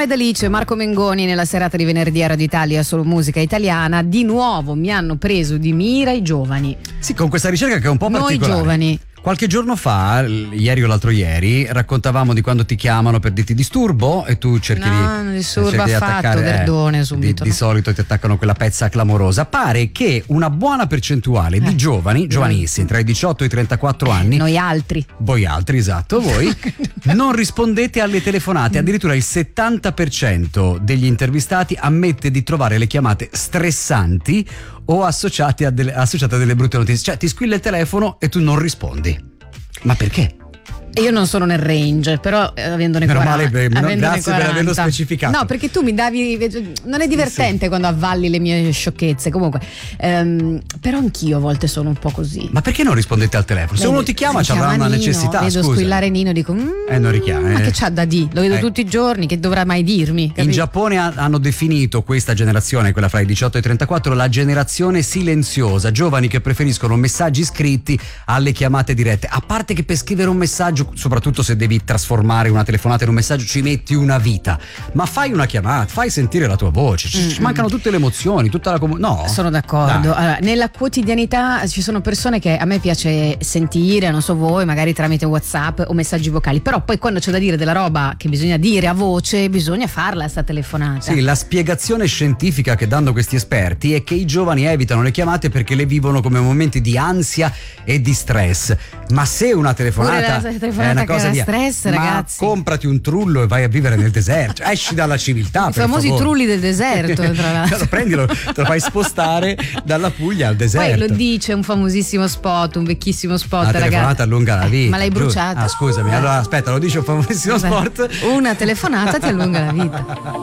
Mohamed Alice e Marco Mengoni nella serata di venerdì a Radio Italia solo musica italiana. Di nuovo mi hanno preso di mira i giovani. Sì, con questa ricerca che è un po' particolare. Noi giovani. Qualche giorno fa, ieri o l'altro ieri, raccontavamo di quando ti chiamano per dirti disturbo e tu cerchi non disturbo di affatto, attaccare, verdone subito. Di solito ti attaccano quella pezza clamorosa. Pare che una buona percentuale di giovani, giovanissimi, tra i 18 e i 34 anni, noi altri. Voi altri, esatto, voi, non rispondete alle telefonate. Addirittura il 70% degli intervistati ammette di trovare le chiamate stressanti o associate a delle brutte notizie. Cioè ti squilla il telefono e tu non rispondi. Ma perché? Io non sono nel range, però avendone 40. Male, grazie per averlo specificato. No, perché tu mi davi. Non è divertente quando avvalli le mie sciocchezze. Comunque, però anch'io a volte sono un po' così. Ma perché non rispondete al telefono? Se uno ti chiama, ci avrà una necessità. Vedo squillare Nino, dico. Non richiama. Ma che c'ha da dire? Lo vedo tutti i giorni, che dovrà mai dirmi? Capito? In Giappone hanno definito questa generazione, quella fra i 18 e i 34, la generazione silenziosa. Giovani che preferiscono messaggi scritti alle chiamate dirette. A parte che per scrivere un messaggio, soprattutto se devi trasformare una telefonata in un messaggio, ci metti una vita, ma fai una chiamata, fai sentire la tua voce, ci mancano tutte le emozioni, tutta la no? Sono d'accordo. Allora, nella quotidianità ci sono persone che a me piace sentire, non so voi, magari tramite WhatsApp o messaggi vocali, però poi quando c'è da dire della roba che bisogna dire a voce, bisogna farla sta telefonata. Sì, la spiegazione scientifica che danno questi esperti è che i giovani evitano le chiamate perché le vivono come momenti di ansia e di stress. Ma se una telefonata è una cosa di stress, ragazzi. Comprati un trullo e vai a vivere nel deserto. Esci dalla civiltà. I famosi trulli del deserto, tra l'altro. Prendilo, te lo fai spostare dalla Puglia al deserto. Poi lo dice un famosissimo spot, un vecchissimo spot, ragazzi. Una telefonata allunga la vita. Ma l'hai bruciata? Scusami, allora aspetta, lo dice un famosissimo spot. Una telefonata ti allunga la vita.